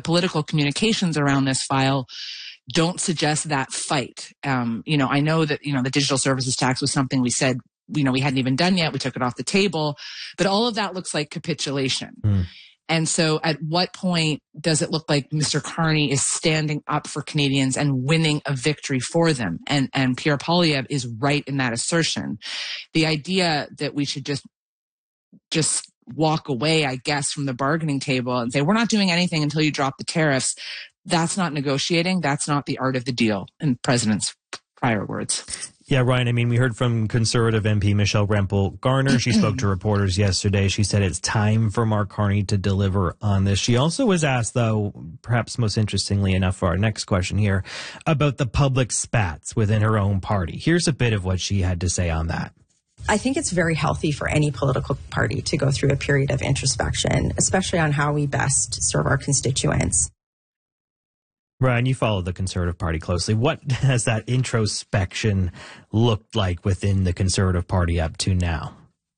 political communications around this file don't suggest that fight. I know that, the digital services tax was something we said, we hadn't even done yet. We took it off the table, but all of that looks like capitulation. And so at what point does it look like Mr. Carney is standing up for Canadians and winning a victory for them? And Pierre Poilievre is right in that assertion. The idea that we should just walk away, I guess, from the bargaining table and say, we're not doing anything until you drop the tariffs. That's not negotiating. That's not the art of the deal, in the president's prior words. Yeah, Ryan, we heard from Conservative MP Michelle Rempel-Garner. She spoke to reporters yesterday. She said it's time for Mark Carney to deliver on this. She also was asked, though, perhaps most interestingly enough for our next question here, about the public spats within her own party. Here's a bit of what she had to say on that. I think it's very healthy for any political party to go through a period of introspection, especially on how we best serve our constituents. Ryan, you follow the Conservative Party closely. What has that introspection looked like within the Conservative Party up to now?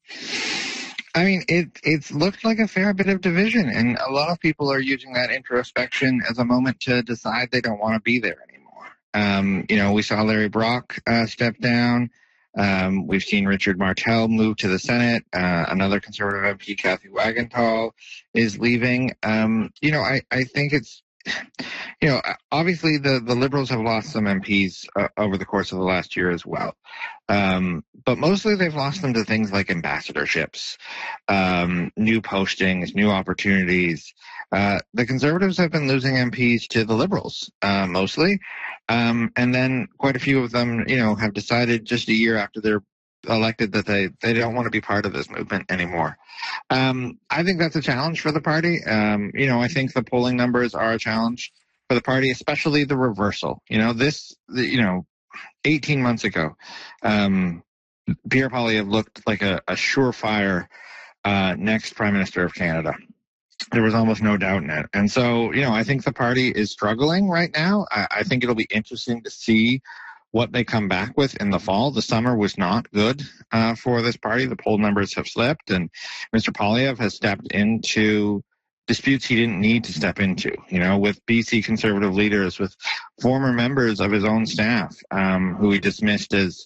It's looked like a fair bit of division, and a lot of people are using that introspection as a moment to decide they don't want to be there anymore. We saw Larry Brock step down. We've seen Richard Martel move to the Senate. Another Conservative MP, Kathy Wagenthal, is leaving. I think it's, obviously the Liberals have lost some MPs over the course of the last year as well. But mostly they've lost them to things like ambassadorships, new postings, new opportunities. The Conservatives have been losing MPs to the Liberals, mostly. And then quite a few of them, have decided just a year after they're elected that they don't want to be part of this movement anymore. I think that's a challenge for the party. I think the polling numbers are a challenge for the party, especially the reversal. 18 months ago, Pierre Poilievre looked like a surefire next Prime Minister of Canada. There was almost no doubt in it. And so, I think the party is struggling right now. I think it'll be interesting to see what they come back with in the fall. The summer was not good for this party. The poll numbers have slipped, and Mr. Poilievre has stepped into disputes he didn't need to step into, with BC Conservative leaders, with former members of his own staff who he dismissed as,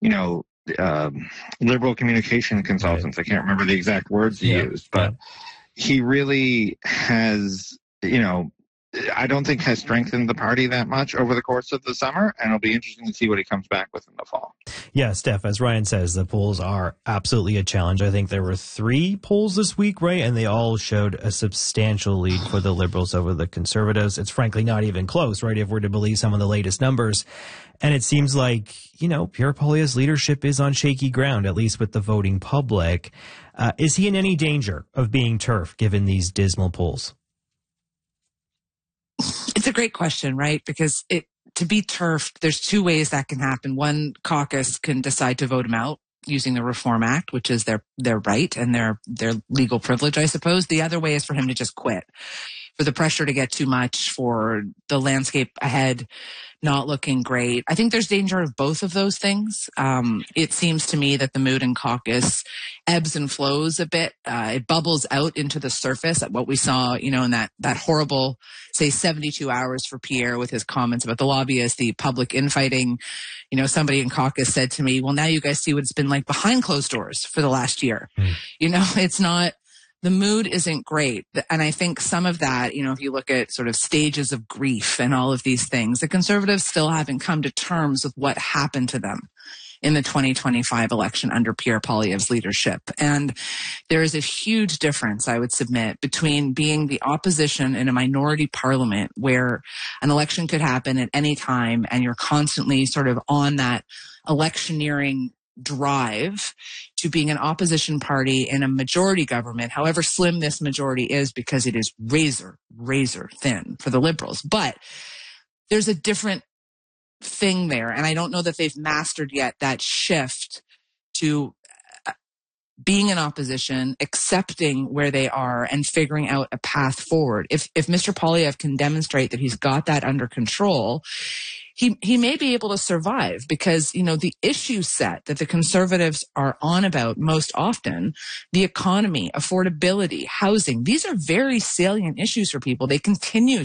liberal communication consultants. I can't remember the exact words he used, but he really has, I don't think has strengthened the party that much over the course of the summer, and it'll be interesting to see what he comes back with in the fall. Yeah, Steph, as Ryan says, the polls are absolutely a challenge. I think there were 3 polls this week, right? And they all showed a substantial lead for the Liberals over the Conservatives. It's frankly not even close, right, if we're to believe some of the latest numbers. And it seems like, Pierre Poilievre's leadership is on shaky ground, at least with the voting public. Is he in any danger of being turfed given these dismal polls? It's a great question, right? Because to be turfed, there's 2 ways that can happen. One caucus can decide to vote him out using the Reform Act, which is their right and their legal privilege, I suppose. The other way is for him to just quit, for the pressure to get too much, for the landscape ahead not looking great. I think there's danger of both of those things. It seems to me that the mood in caucus ebbs and flows a bit. It bubbles out into the surface at what we saw, in that horrible, say, 72 hours for Pierre with his comments about the lobbyists, the public infighting. Somebody in caucus said to me, well, now you guys see what it's been like behind closed doors for the last year. It's not, the mood isn't great. And I think some of that, if you look at sort of stages of grief and all of these things, the Conservatives still haven't come to terms with what happened to them in the 2025 election under Pierre Poilievre's leadership. And there is a huge difference, I would submit, between being the opposition in a minority parliament where an election could happen at any time and you're constantly sort of on that electioneering drive, to being an opposition party in a majority government, however slim this majority is, because it is razor thin for the Liberals. But there's a different thing there, and I don't know that they've mastered yet that shift to being in opposition, accepting where they are, and figuring out a path forward. If Mr. Poilievre can demonstrate that he's got that under control, he may be able to survive, because, the issue set that the Conservatives are on about most often, the economy, affordability, housing, these are very salient issues for people. They continue